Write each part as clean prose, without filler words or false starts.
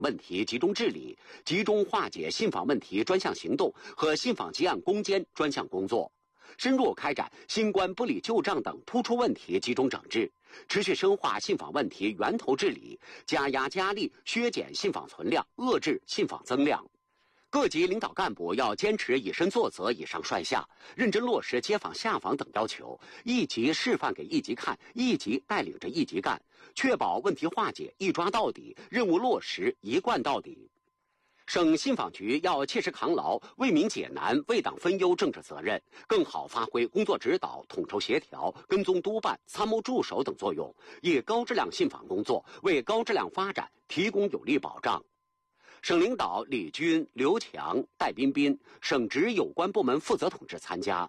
问题集中治理，集中化解信访问题专项行动和信访结案攻坚专项工作，深入开展新冠不理旧账等突出问题集中整治，持续深化信访问题源头治理，加压加力削减信访存量，遏制信访增量。各级领导干部要坚持以身作则、以上率下，认真落实街访下访等要求，一级示范给一级看，一级带领着一级干，确保问题化解一抓到底，任务落实一贯到底。省信访局要切实扛牢为民解难、为党分忧政治责任，更好发挥工作指导、统筹协调、跟踪督办、参谋助手等作用，以高质量信访工作为高质量发展提供有力保障。省领导李军、刘强、戴彬彬，省直有关部门负责同志参加。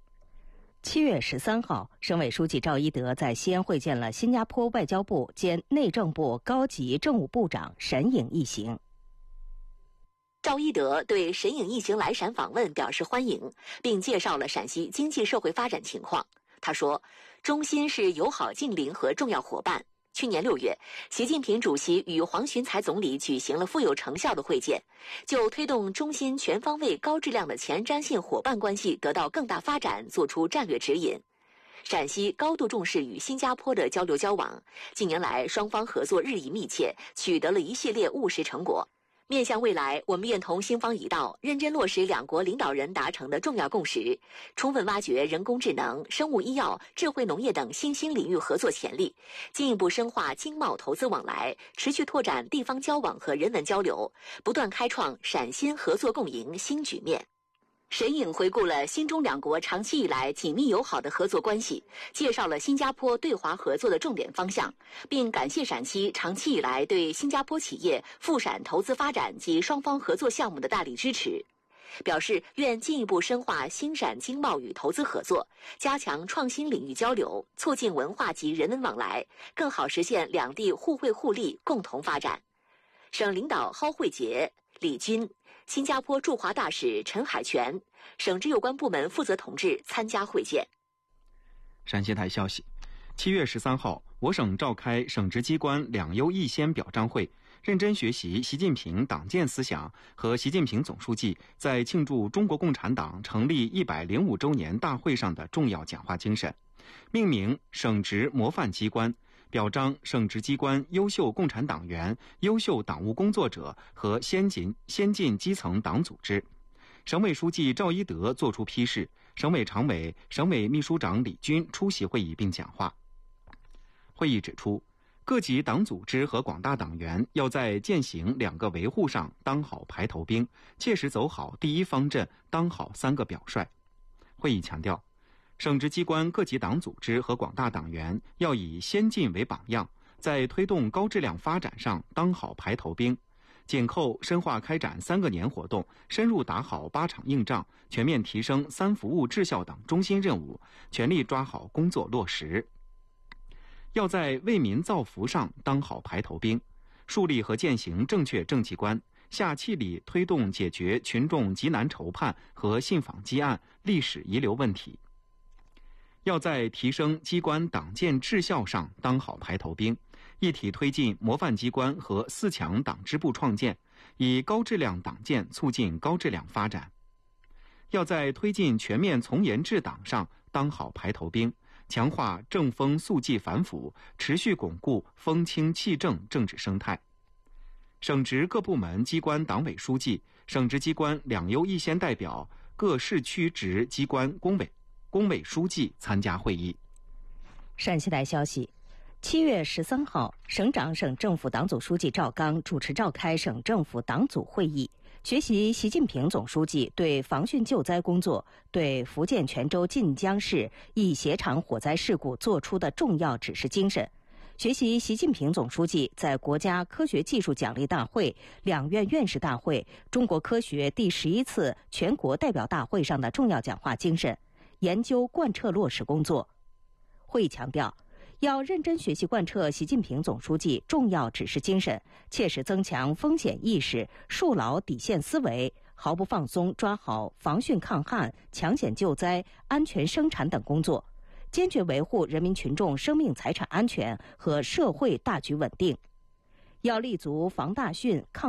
7月13号，省委书记赵一德在西安会见了新加坡外交部兼内政部高级政务部长沈颖一行。 赵一德对沈颖一行来陕访问表示欢迎，并介绍了陕西经济社会发展情况。他说，中新是友好近邻和重要伙伴。去年6月，习近平主席与黄循财总理举行了富有成效的会见，就推动中新全方位高质量的前瞻性伙伴关系得到更大发展作出战略指引。陕西高度重视与新加坡的交流交往，近年来双方合作日益密切，取得了一系列务实成果。面向未来，我们愿同新方一道，认真落实两国领导人达成的重要共识，充分挖掘人工智能、生物医药、智慧农业等新兴领域合作潜力，进一步深化经贸投资往来，持续拓展地方交往和人文交流，不断开创陕新合作共赢新局面。沈颖回顾了新中两国长期以来紧密友好的合作关系，介绍了新加坡对华合作的重点方向，并感谢陕西长期以来对新加坡企业赴陕投资发展及双方合作项目的大力支持，表示愿进一步深化新陕经贸与投资合作，加强创新领域交流，促进文化及人文往来，更好实现两地互惠互利共同发展。省领导蒿慧杰、李军、新加坡驻华大使陈海泉、省直有关部门负责同志参加会见。 陕西台消息，7月13号，我省召开省直机关两优一先表彰会，认真学习习近平党建思想和习近平总书记在庆祝中国共产党成立105周年大会上的重要讲话精神，命名省直模范机关，表彰省直机关优秀共产党员、优秀党务工作者和先进基层党组织。省委书记赵一德作出批示，省委常委、省委秘书长李军出席会议并讲话。会议指出，各级党组织和广大党员要在践行2个维护上当好排头兵，切实走好第一方阵，当好3个表率。会议强调，省直机关各级党组织和广大党员要以先进为榜样，在推动高质量发展上当好排头兵，紧扣深化开展3个年活动，深入打好8场硬仗，全面提升3服务治校等中心任务，全力抓好工作落实。要在为民造福上当好排头兵，树立和践行正确政绩观，下气力推动解决群众急难愁盼和信访积案、历史遗留问题。要在提升机关党建治校上当好排头兵，一体推进模范机关和4强党支部创建，以高质量党建促进高质量发展。要在推进全面从严治党上当好排头兵，强化正风肃纪反腐，持续巩固风清气正政治生态。省直各部门机关党委书记、省直机关两优一先代表、各市区直机关工委书记参加会议。 陕西台消息，7月13号，省长、省政府党组书记赵刚主持召开省政府党组会议，学习习近平总书记对防汛救灾工作、对福建泉州晋江市一鞋厂火灾事故作出的重要指示精神，学习习近平总书记在国家科学技术奖励大会、两院院士大会、中国科学第11次全国代表大会上的重要讲话精神，研究贯彻落实工作。会议强调，要认真学习贯彻习近平总书记重要指示精神，切实增强风险意识，树牢底线思维，毫不放松抓好防汛抗旱、抢险救灾、安全生产等工作，坚决维护人民群众生命财产安全和社会大局稳定。 要立足防大汛、抗